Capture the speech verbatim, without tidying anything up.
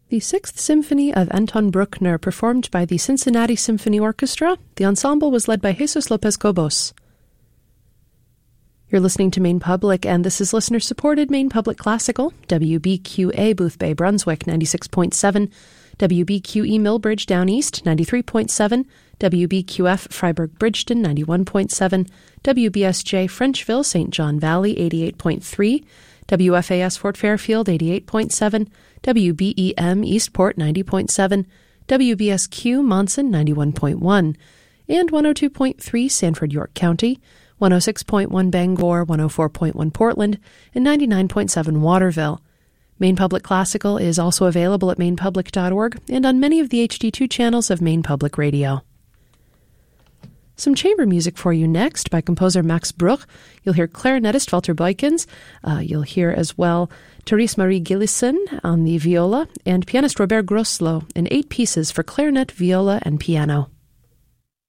The Sixth Symphony of Anton Bruckner, performed by the Cincinnati Symphony Orchestra. The ensemble was led by Jesus Lopez Cobos. You're listening to Maine Public, and this is listener-supported Maine Public Classical, W B Q A Boothbay, Brunswick, ninety-six point seven, W B Q E Millbridge, Down East, ninety-three point seven, W B Q F Freiburg-Bridgeton, ninety-one point seven, W B S J Frenchville, Saint John Valley, eighty-eight point three, W F A S Fort Fairfield, eighty-eight point seven, W B E M Eastport, ninety point seven, W B S Q Monson, ninety-one point one, and one oh two point three Sanford, York County, one oh six point one Bangor, one oh four point one Portland, and ninety-nine point seven Waterville. Maine Public Classical is also available at maine public dot org and on many of the H D two channels of Maine Public Radio. Some chamber music for you next by composer Max Bruch. You'll hear clarinetist Walter Boykins. Uh, you'll hear as well Therese Marie Gillissen on the viola and pianist Robert Groslow in eight pieces for clarinet, viola, and piano.